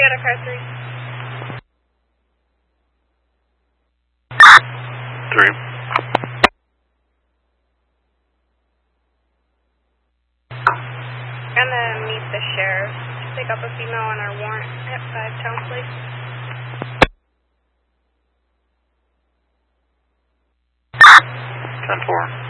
out of car 3. 3. Gonna meet the sheriff. Pick up a female on our warrant at 5 Town Place. 10-4.